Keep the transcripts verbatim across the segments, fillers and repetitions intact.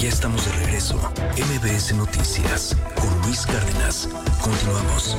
Ya estamos de regreso. M B S Noticias con Luis Cárdenas. Continuamos.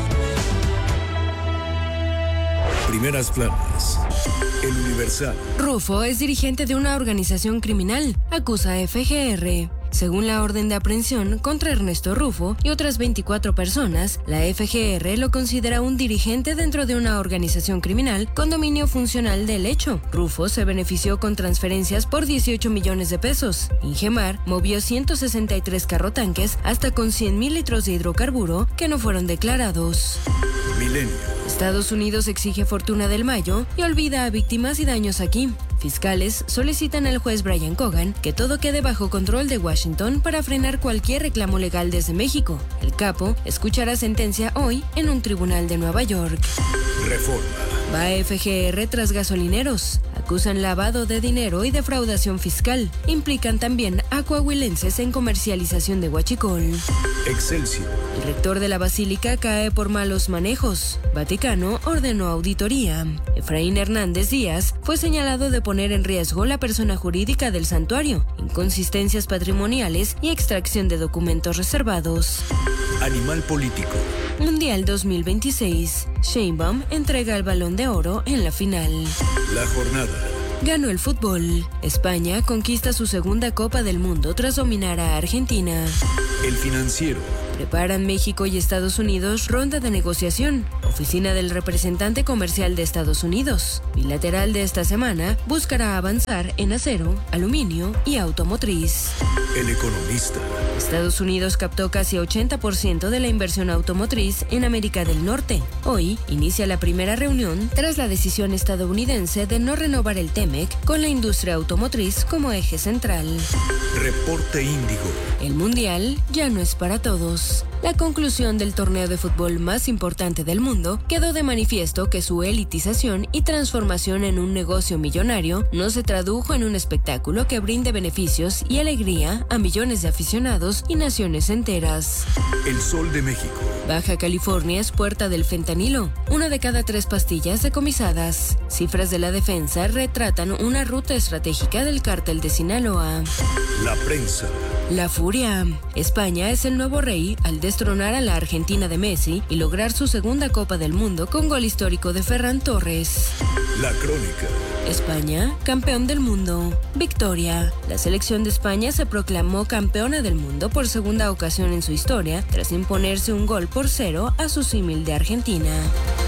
Primeras planas. El Universal. Rufo es dirigente de una organización criminal, acusa a F G R. Según la orden de aprehensión contra Ernesto Rufo y otras veinticuatro personas, la F G R lo considera un dirigente dentro de una organización criminal con dominio funcional del hecho. Rufo se benefició con transferencias por dieciocho millones de pesos. Ingemar movió ciento sesenta y tres carrotanques hasta con cien mil litros de hidrocarburo que no fueron declarados. Milenio. Estados Unidos exige fortuna del Mayo y olvida a víctimas y daños aquí. Fiscales solicitan al juez Brian Cogan que todo quede bajo control de Washington para frenar cualquier reclamo legal desde México. El capo escuchará sentencia hoy en un tribunal de Nueva York. Reforma. Va F G R tras gasolineros. Acusan lavado de dinero y defraudación fiscal. Implican también a coahuilenses en comercialización de huachicol. Excelsior. El rector de la Basílica cae por malos manejos. Vaticano ordenó auditoría. Efraín Hernández Díaz fue señalado de poner en riesgo la persona jurídica del santuario, inconsistencias patrimoniales y extracción de documentos reservados. Animal político. Mundial dos mil veintiséis. Sheinbaum entrega el Balón de Oro en la final. La jornada. Ganó el fútbol. España conquista su segunda Copa del Mundo tras dominar a Argentina. El Financiero. Preparan México y Estados Unidos ronda de negociación. Oficina del representante comercial de Estados Unidos. Bilateral de esta semana buscará avanzar en acero, aluminio y automotriz. El Economista. Estados Unidos captó casi ochenta por ciento de la inversión automotriz en América del Norte. Hoy inicia la primera reunión tras la decisión estadounidense de no renovar el TEMEC con la industria automotriz como eje central. Reporte Índigo. El Mundial ya no es para todos. La conclusión del torneo de fútbol más importante del mundo quedó de manifiesto que su elitización y transformación en un negocio millonario no se tradujo en un espectáculo que brinde beneficios y alegría a millones de aficionados y naciones enteras. El Sol de México. Baja California es puerta del fentanilo, una de cada tres pastillas decomisadas. Cifras de la defensa retratan una ruta estratégica del cártel de Sinaloa. La prensa. La furia. España es el nuevo rey al destronar a la Argentina de Messi y lograr su segunda Copa del Mundo con gol histórico de Ferran Torres. La crónica. España, campeón del mundo. Victoria. La selección de España se proclamó campeona del mundo por segunda ocasión en su historia, tras imponerse un gol por cero a su símil de Argentina.